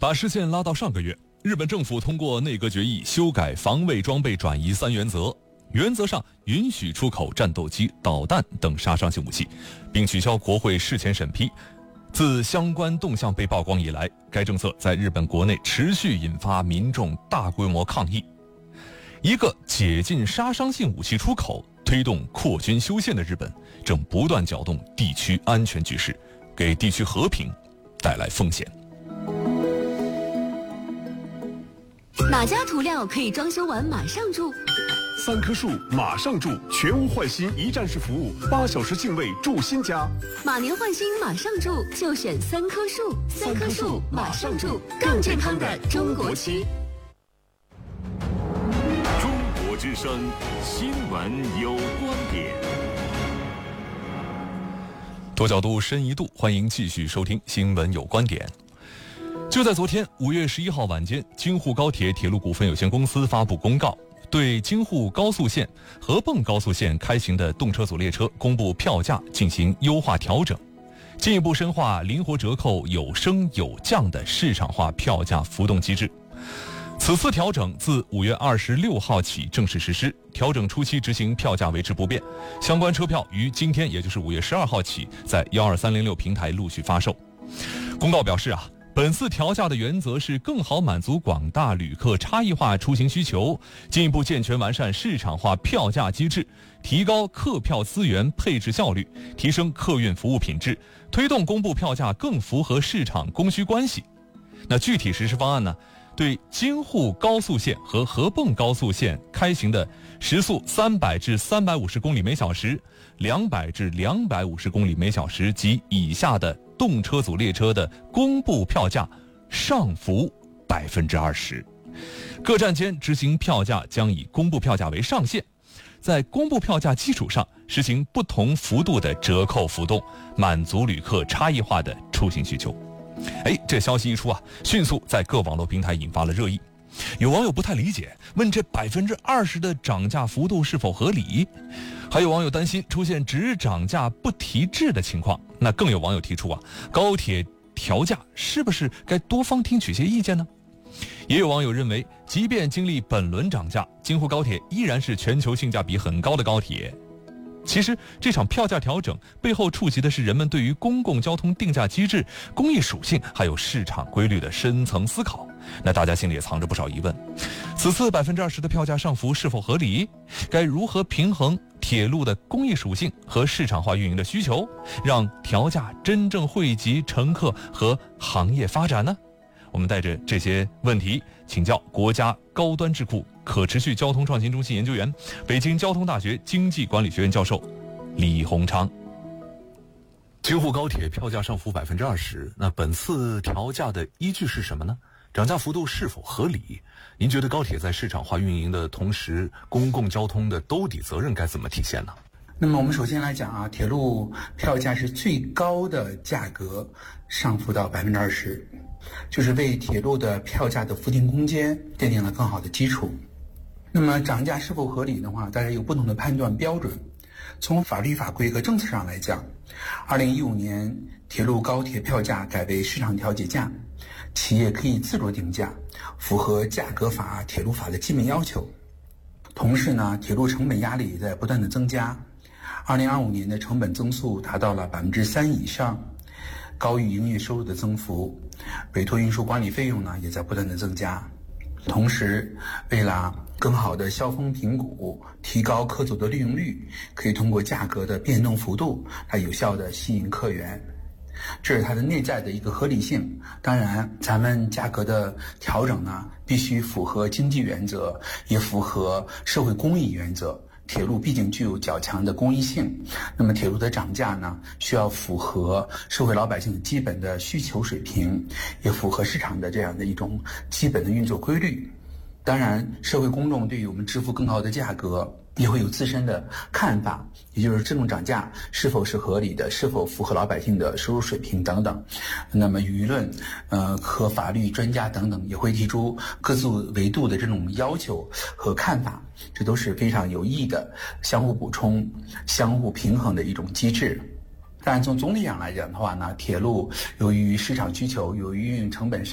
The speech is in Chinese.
把视线拉到上个月，日本政府通过内阁决议修改防卫装备转移3原则，原则上允许出口战斗机、导弹等杀伤性武器，并取消国会事前审批。自相关动向被曝光以来，该政策在日本国内持续引发民众大规模抗议。一个解禁杀伤性武器出口、推动扩军修宪的日本，正不断搅动地区安全局势，给地区和平带来风险。 哪家涂料可以装修完马上住 ？3棵树马上住，全屋换新一站式服务，8小时净位住新家。 马年换新马上住，就选3棵树。3棵树马上住，更健康的中国区。 中国之声，新闻有观点。 多角度，深一度，欢迎继续收听新闻有观点。就在昨天5月11号晚间，京沪高铁铁路股份有限公司发布公告，对京沪高速线、合泵高速线开行的动车组列车公布票价进行优化调整，进一步深化灵活折扣有升有降的市场化票价浮动机制。此次调整自5月26号起正式实施，调整初期执行票价维持不变，相关车票于今天，也就是5月12号起，在12306平台陆续发售。公告表示本次调价的原则是更好满足广大旅客差异化出行需求，进一步健全完善市场化票价机制，提高客票资源配置效率，提升客运服务品质，推动公布票价更符合市场供需关系。那具体实施方案呢？对京沪高速线和合泵高速线开行的时速300至350公里每小时、200至250公里每小时及以下的动车组列车的公布票价上浮20%，各站间执行票价将以公布票价为上限，在公布票价基础上实行不同幅度的折扣浮动，满足旅客差异化的出行需求。这消息一出迅速在各网络平台引发了热议。有网友不太理解，问这20%的涨价幅度是否合理？还有网友担心出现只涨价不提质的情况。那更有网友提出高铁调价是不是该多方听取些意见呢？也有网友认为，即便经历本轮涨价，京沪高铁依然是全球性价比很高的高铁。其实这场票价调整背后触及的是人们对于公共交通定价机制、公益属性还有市场规律的深层思考。那大家心里也藏着不少疑问，此次20%的票价上浮是否合理？该如何平衡铁路的公益属性和市场化运营的需求，让调价真正惠及乘客和行业发展呢？我们带着这些问题请教国家高端智库可持续交通创新中心研究员、北京交通大学经济管理学院教授李洪昌。京沪高铁票价上浮20%，那本次调价的依据是什么呢？涨价幅度是否合理？您觉得高铁在市场化运营的同时，公共交通的兜底责任该怎么体现呢？ 那么我们首先来讲铁路票价是最高的价格上浮到20%，就是为铁路的票价的浮定空间奠定了更好的基础。那么涨价是否合理的话，大家有不同的判断标准。从法律法规和政策上来讲，2015年铁路高铁票价改为市场调节价，企业可以自主定价，符合价格法、铁路法的基本要求。同时呢，铁路成本压力也在不断的增加，2025年的成本增速达到了3%以上，高于营业收入的增幅，委托运输管理费用呢也在不断的增加。同时，为了更好的销风评股，提高客组的利用率，可以通过价格的变动幅度来有效的吸引客源，这是它的内在的一个合理性。当然，咱们价格的调整呢，必须符合经济原则，也符合社会公益原则。铁路毕竟具有较强的公益性，那么铁路的涨价呢，需要符合社会老百姓基本的需求水平，也符合市场的这样的一种基本的运作规律。当然，社会公众对于我们支付更高的价格也会有自身的看法，也就是这种涨价是否是合理的，是否符合老百姓的收入水平等等。那么舆论和法律专家等等也会提出各自维度的这种要求和看法，这都是非常有益的相互补充、相互平衡的一种机制。但从总体上来讲的话呢，铁路由于市场需求，由于运营成本